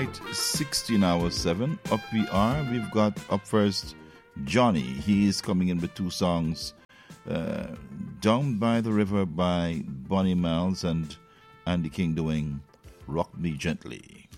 right, 16 hours 7. Up we are. We've got up first Johnny. He is coming in with two songs. Down by the River by Bonnie Miles and Andy King doing Rock Me Gently.